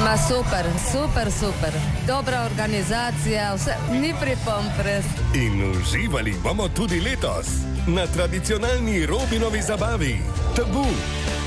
Ma super, super, super. Dobra organizacija, vse ni pripomb res. In uživali bomo tudi letos na tradicionalni Robinovi zabavi Tabu.